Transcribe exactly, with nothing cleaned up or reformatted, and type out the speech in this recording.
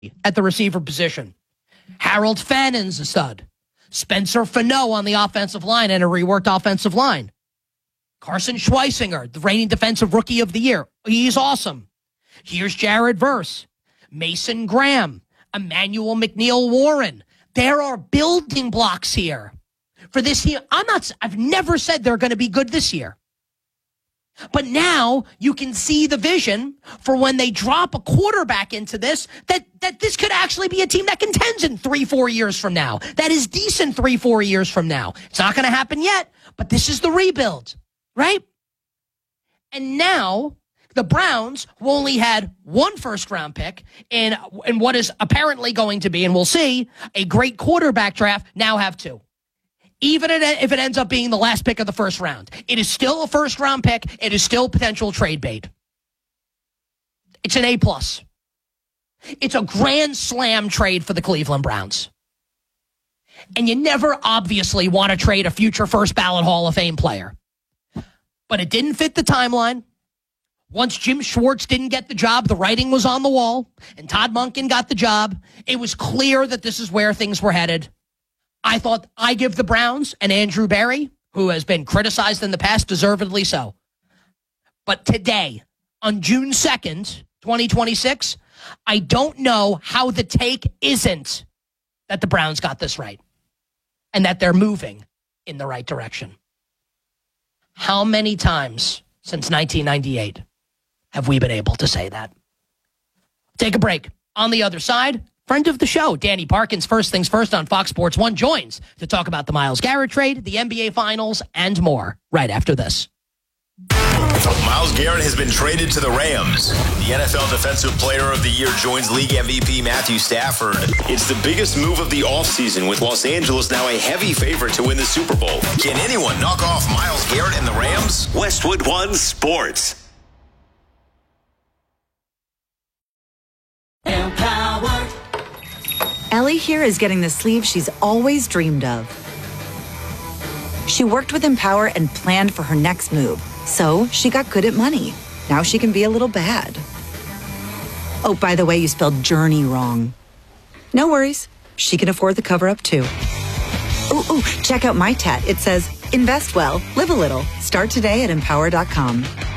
at the receiver position. Harold Fannon's a stud. Spencer Fano on the offensive line and a reworked offensive line. Carson Schweisinger, the reigning defensive rookie of the year. He's awesome. Here's Jared Verse, Mason Graham, Emmanuel McNeil Warren. There are building blocks here for this year. I'm not, I've never said they're going to be good this year. But now you can see the vision for when they drop a quarterback into this, that, that this could actually be a team that contends in three, four years from now. That is decent three, four years from now. It's not going to happen yet, but this is the rebuild, right? And now the Browns, who only had one first-round pick in, in what is apparently going to be, and we'll see, a great quarterback draft, now have two. Even if it ends up being the last pick of the first round, it is still a first-round pick. It is still potential trade bait. It's an A plus. It's a grand slam trade for the Cleveland Browns. And you never obviously want to trade a future first ballot Hall of Fame player. But it didn't fit the timeline. Once Jim Schwartz didn't get the job, the writing was on the wall, and Todd Monken got the job. It was clear that this is where things were headed. I thought I give the Browns and Andrew Berry, who has been criticized in the past, deservedly so. But today, on June second, twenty twenty-six, I don't know how the take isn't that the Browns got this right and that they're moving in the right direction. How many times since nineteen ninety-eight have we been able to say that? Take a break. On the other side, friend of the show, Danny Parkins, First Things First on Fox Sports one, joins to talk about the Myles Garrett trade, the N B A Finals, and more right after this. Myles Garrett has been traded to the Rams. The N F L Defensive Player of the Year joins League M V P Matthew Stafford. It's the biggest move of the offseason, with Los Angeles now a heavy favorite to win the Super Bowl. Can anyone knock off Myles Garrett and the Rams? Westwood One Sports. Empower. Ellie here is getting the sleeve she's always dreamed of. She worked with Empower and planned for her next move, so she got good at money. Now she can be a little bad. Oh, by the way, you spelled journey wrong. No worries. She can afford the cover-up, too. Ooh, ooh, check out my tat. It says, invest well, live a little. Start today at empower dot com.